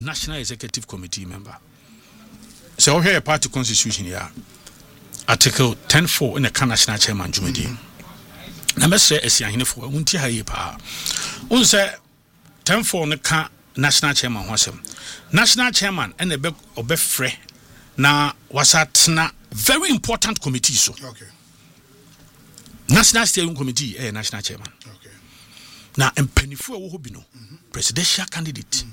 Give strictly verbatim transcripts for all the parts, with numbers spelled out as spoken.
National Executive Committee member. So here a party constitution here. Article ten four in the national chairman Jumedi. Na mesre esiahine fo unti haye pa. Un say ten four ne ka national chairman wasem. National chairman and ebe obefre na wasatna very important committee so. Okay. National Steering Committee eh national chairman. Okay. Na empanifo wo hobi no. Presidential candidate.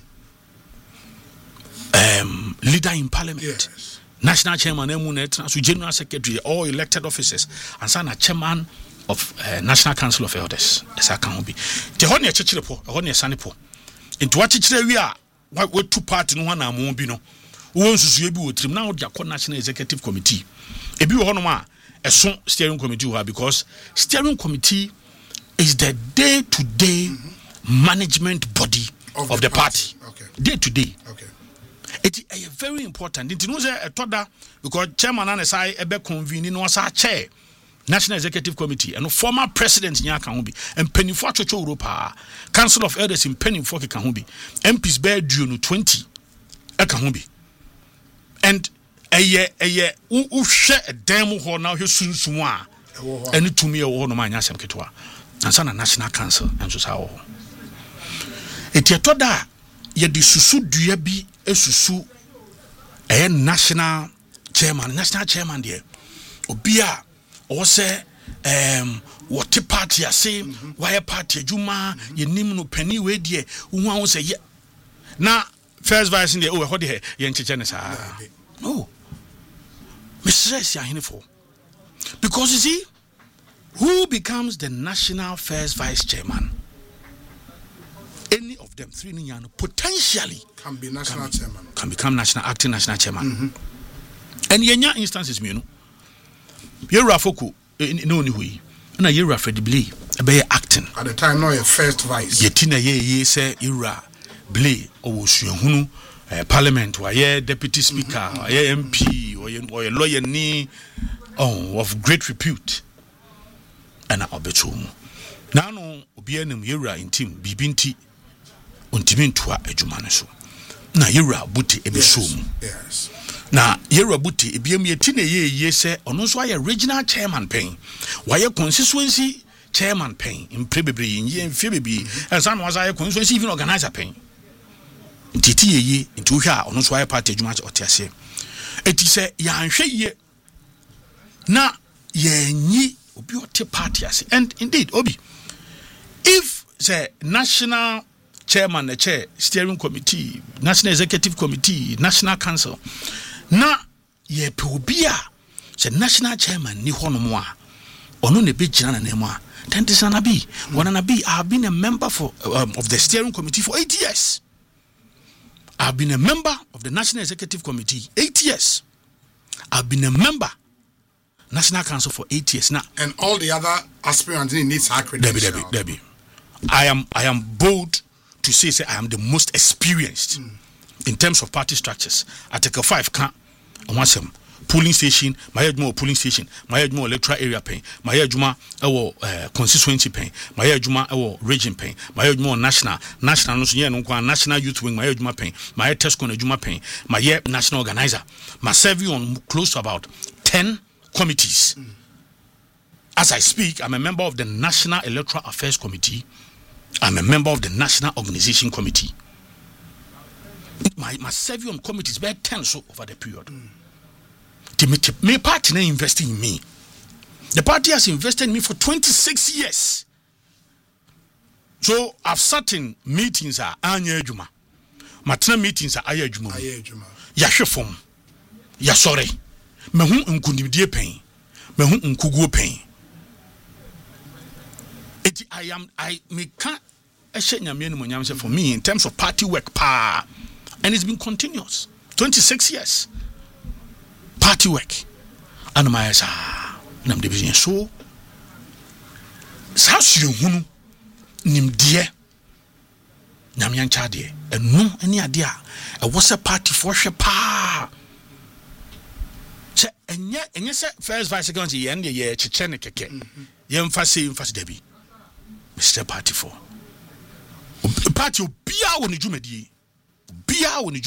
Mm. Um leader in parliament. Yes. National chairman emunet so general secretary all elected officers and sana chairman of uh, National Council of Elders esa kan bi te ho ne chechire po ho ne sane po into what chechire wi a we two party no na mo bi no wo nsusu bi wo trim na wo dia National Executive Committee ebi wo no ma eso steering committee wo because steering committee is the day to day management body of, of the, the party, party. Okay. Day to day. Okay. It is very important. It knows a toda because chairman and say ebe convene no sa chair National Executive Committee and former president nya kan ho bi and penifo achocho Europa Council of Elders in penifo kan ho bi M Ps bear due no twenty e kan ho bi and eye eye u hwe dan mu ho na hwe sunsun a ene tumi e wo no ma nya asem ketwa ansa na National Council enso sa wo eti toda ye di susu dua bi esusu eh national chairman national chairman there obia o say um what party ase why party adwuma ye nim no pani we there hu an say na first vice there oh ho de ye ncheche ne sa no me stress ya hinfo because you see who becomes the national first vice chairman, any of them three potentially can be national can, chairman, can become national acting national chairman. Mm-hmm. And yenya instances me no. Yera foku no ni hui. Na yera Fred Blay be acting. At the time no your first vice. Yetina ye ye say yera Blay o suahunu parliament wa ye deputy speaker, mm-hmm. ye M P or ye lawyer ni oh of great repute. And obetum. Now no obi anem yera intim bibinti untimi ntoa adwuma no so. Na yera buti ebe so mu. Yes. Na yera buti ebiem yeti na ye ye se ono so aye regional chairman pen. Waye constituency chairman pen. Impre bebre ye mfie bebre. Ensa no wasa aye constituency even organizer pen. Titi ye ye nti hwa ono so aye party adwuma otiase. Eti se ya hwe ye na ye nyi obi ote party ase. And indeed obi if the national chairman the chair steering committee national executive committee national council na ye pe obi a the national chairman ni hono mo a ono ne be gina na nemu a then this na be one na be I have been a member for um, of the steering committee for eight years. I have been a member of the national executive committee eight years. I've been a member National Council for eight years now. And all the other aspirants need accreditation. Debbie, Debbie, Debbie. I am I am bold to say, say I am the most experienced mm. in terms of party structures. Article five can once some polling station, my more polling station, my more electoral area paying, my juma our uh, constituency paying, my juma our region paying, my more national, national no national youth wing, my juma paying, my test con juma paying, my national organizer, my serving on close to about ten committees. Mm. As I speak, I'm a member of the National Electoral Affairs Committee. I'm a member of the National Organization Committee. My my serving on committees were ten so over the period. Mm. My party now investing in me. The party has invested in me for twenty-six years. So I've sat in meetings are anya juma. Matna meetings are aya juma. Aya juma. Yahwe form. Ya sorry. Me hu nkundimdie pen. Me hu nkuguo pen. It I am I me can for me in terms of party work pa and it's been continuous twenty-six years party work and my sa nam de bien so sa su hunu nimdie nam yan chade enu ani ade a e wo se party for hwe pa che enye enye se first vice second ye ende ye cheche ne keke ye mfa se mfa se dabi Mister Party for party obia woni dwumadi obiara wɔ ne